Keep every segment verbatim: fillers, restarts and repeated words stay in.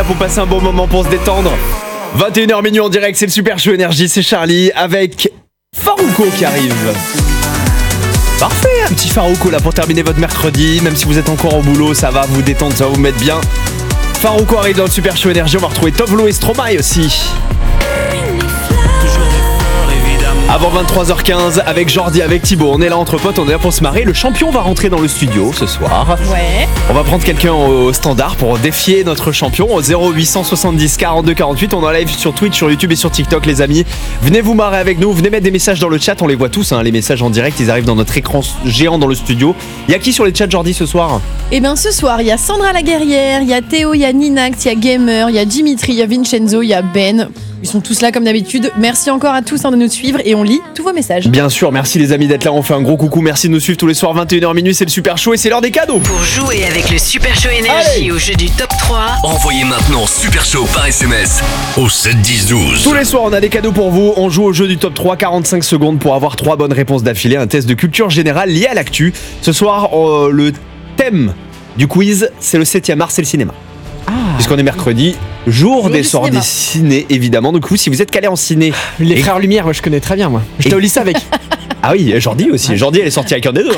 Pour passer un bon moment, pour se détendre. vingt et une heures minuit en direct, c'est le Super Show Énergie, c'est Charlie avec Farouko qui arrive. Parfait, un petit Farouko là pour terminer votre mercredi. Même si vous êtes encore au boulot, ça va vous détendre, ça va vous mettre bien. Farouko arrive dans le Super Show Énergie, on va retrouver Tovlo et Stromae aussi. Avant vingt-trois heures quinze, avec Jordi, avec Thibaut, on est là entre potes, on est là pour se marrer. Le champion va rentrer dans le studio ce soir. Ouais. On va prendre quelqu'un au standard pour défier notre champion au zéro huit cent soixante-dix quarante-deux quarante-huit. On est en live sur Twitch, sur YouTube et sur TikTok, les amis. Venez vous marrer avec nous, venez mettre des messages dans le chat, on les voit tous, hein, les messages en direct, ils arrivent dans notre écran géant dans le studio. Il y a qui sur les chats, Jordi, ce soir? Et bien ce soir, il y a Sandra la guerrière, il y a Théo, il y a Ninax, il y a Gamer, il y a Dimitri, il y a Vincenzo, il y a Ben. Ils sont tous là comme d'habitude. Merci encore à tous hein, de nous suivre et on lit tous vos messages. Bien sûr, merci les amis d'être là. On fait un gros coucou. Merci de nous suivre tous les soirs, vingt et une heures minuit. C'est le Super Show et c'est l'heure des cadeaux. Pour jouer avec le Super Show Énergie Allez. au jeu du top trois, Envoyez maintenant Super Show par S M S au sept dix douze. Tous les soirs, on a des cadeaux pour vous. On joue au jeu du top trois, quarante-cinq secondes pour avoir trois bonnes réponses d'affilée. Un test de culture générale lié à l'actu. Ce soir, euh, le thème du quiz, c'est le septième art, c'est le cinéma. Ah. Puisqu'on est mercredi, jour, Jour des du sorts cinéma. des ciné, évidemment. Donc, vous, si vous êtes calé en ciné. Les et- frères Lumière, moi je connais très bien moi. J'étais Et- au lycée avec. Ah oui, Jordi aussi. Jordi, elle est sortie avec un des deux.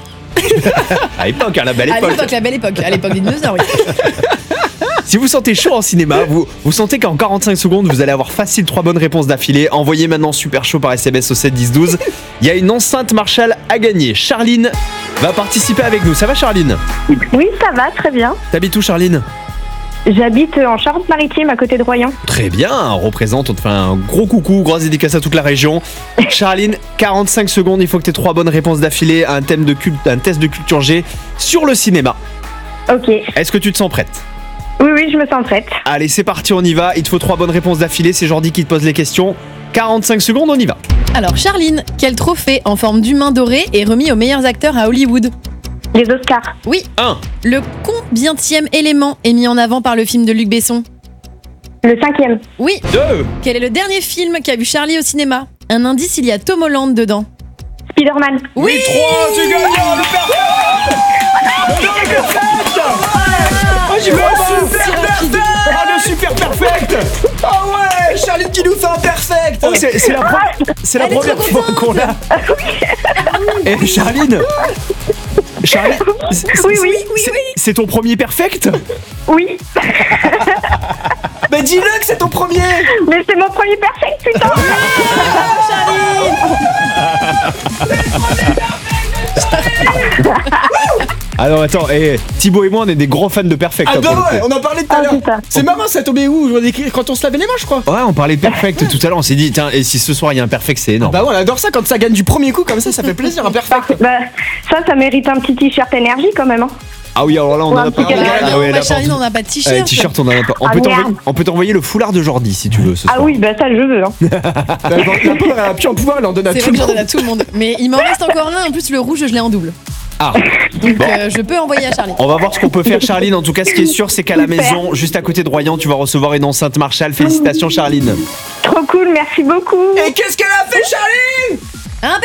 À l'époque, à la belle À époque. l'époque, la belle époque, à l'époque des dinosaures, oui. Si vous sentez chaud en cinéma, vous, vous sentez qu'en quarante-cinq secondes, vous allez avoir facile trois bonnes réponses d'affilée. Envoyez maintenant Super Show par S M S au sept dix douze. Il y a une enceinte Marshall à gagner. Charline va participer avec nous. Ça va, Charline? Oui, ça va, très bien. T'habites où, Charline? J'habite en Charente-Maritime, à côté de Royan. Très bien, on représente, on te fait un gros coucou, grosse dédicace à toute la région. Charline, quarante-cinq secondes, il faut que tu aies trois bonnes réponses d'affilée à un thème de culte, un test de culture G sur le cinéma. Ok. Est-ce que tu te sens prête? Oui, oui, je me sens prête. Allez, c'est parti, on y va. Il te faut trois bonnes réponses d'affilée, c'est Jordi qui te pose les questions. quarante-cinq secondes, on y va. Alors Charline, quel trophée en forme d'humain doré est remis aux meilleurs acteurs à Hollywood? Les Oscars. Oui. un. Le combientième élément est mis en avant par le film de Luc Besson? Le cinquième. Oui. deux. Quel est le dernier film qu'a vu Charlie au cinéma? Un indice, il y a Tom Holland dedans. Spider-Man. Oui, trois, tu gagnes le perfect. Le perfect. Oh, j'ai vraiment super perfect. Ah, le super perfect. Ah ouais, Charline qui nous fait un perfect. Oh, c'est c'est la, pre- c'est la Elle est première trop fois qu'on l'a. Et Charline, Charline, c'est- Oui, oui, c'est- c'est ton premier perfect? Oui. Bah dis-le que c'est ton premier. Mais c'est mon premier perfect, putain. Ah non, attends, eh, Thibaut et moi on est des gros fans de perfect. Ah hein, bah pour le ouais, coup. on en parlait tout à Ah, l'heure. c'est ça. C'est marrant, ça tombait où? Je vois des- Quand on se lavait les mains, je crois. Ouais, on parlait de perfect tout à l'heure, on s'est dit, tiens, et si ce soir il y a un perfect, c'est énorme. Bah ouais, on adore ça quand ça gagne du premier coup, comme ça, ça fait plaisir, un perfect. Bah, ça, ça mérite un petit t-shirt énergie quand même. Hein. Ah oui, alors là on en Ouais, a un pas. petit cadeau. Ah ouais, bah, là, Charline, par- on n'a pas de Euh, t-shirt. t-shirt, on en a pas. On Ah, peut t'envoyer, merde. on peut t'envoyer le foulard de Jordi si tu veux ce soir. Ah oui, bah ça, je veux. Hein. Bah, La pauvre, elle a plus en pouvoir, elle en donne à C'est tout vrai le que j'en donne à monde. tout le monde. Mais il m'en reste encore un, en plus le rouge, je l'ai en double. Ah, Donc euh, je peux envoyer à Charline. on va voir ce qu'on peut faire, Charline. En tout cas, ce qui est sûr, c'est qu'à la maison, juste à côté de Royan, tu vas recevoir une enceinte Marshall. Félicitations, Charline. Trop cool, merci beaucoup. Et qu'est-ce qu'elle a fait, Charlie? Un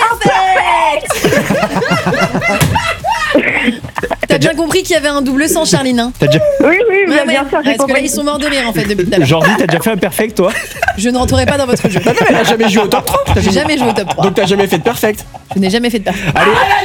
perfect. T'as bien compris qu'il y avait un double sans Charline, hein? T'as déjà... Oui, oui, Ouais, bien, bien ouais, sûr, j'ai parce que là, compris. ils sont morts de rire en fait depuis tout à l'heure. Jordi, t'as déjà fait un perfect, toi? Je ne rentrerai pas dans votre jeu. Bah non, elle a jamais joué au top trois. T'as J'ai jamais joué au top trois. Donc t'as jamais fait de perfect. Je n'ai jamais fait de perfect.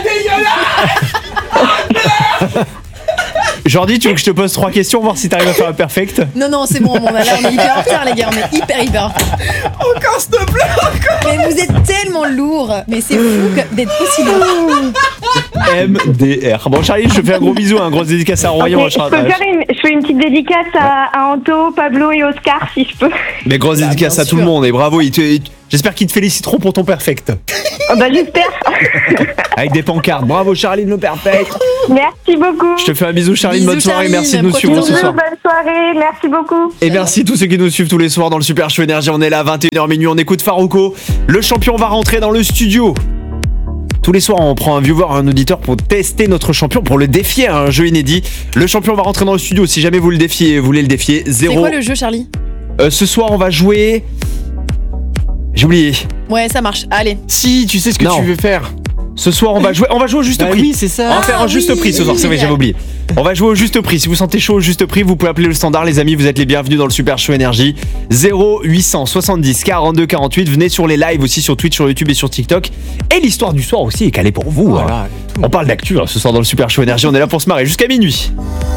Jordi, tu veux que je te pose trois questions, voir si t'arrives à faire un perfect? Non, non, c'est bon, on, là, on est hyper en retard, les gars. On est hyper, hyper en retard. Encore, s'il te plaît, encore. Mais vous êtes tellement lourds. Mais c'est fou que- d'être aussi lourd. M D R. Bon, Charline, je te fais un gros bisou, un gros dédicace à Royan. Ok, je, peux faire une, je fais une petite dédicace à, à Anto, Pablo et Oscar si je peux. Mais grosse Bah, dédicace bien à tout le sûr. monde et bravo. ils te- ils- J'espère qu'ils te féliciteront pour ton perfect. Ah bah j'espère. Avec des pancartes. Bravo, Charline, le perfect. Merci beaucoup. Je te fais un bisou, Charline. Bisous, Bonne soirée. Charline, Merci de nous suivre profite ce bien. soir. Bonne soirée, merci beaucoup. Et merci tous ceux qui nous suivent tous les soirs dans le Super Show Énergie. On est là à vingt et une heures minuit. On écoute Farouko. Le champion va rentrer dans le studio. Tous les soirs, on prend un viewer, un auditeur pour tester notre champion, pour le défier à un jeu inédit. Le champion va rentrer dans le studio. Si jamais vous le défiez, vous voulez le défier, C'est zéro. quoi le jeu, Charlie? Euh, ce soir, on va jouer. J'ai oublié. Ouais, ça marche. Allez. Si, tu sais ce que Non. tu veux faire. Ce soir, on va jouer, on va jouer au juste Bah prix. oui, c'est ça. On va faire un Ah juste oui, prix ce soir, oui, c'est vrai, génial. j'avais oublié. On va jouer au juste prix. Si vous sentez chaud au juste prix, vous pouvez appeler le standard, les amis. Vous êtes les bienvenus dans le Super Show Énergie. zéro huit cent soixante-dix quarante-deux quarante-huit. Venez sur les lives aussi sur Twitch, sur YouTube et sur TikTok. Et l'histoire du soir aussi est calée pour vous. Voilà, hein. On parle d'actu hein, ce soir dans le Super Show Énergie. On est là pour se marrer jusqu'à minuit.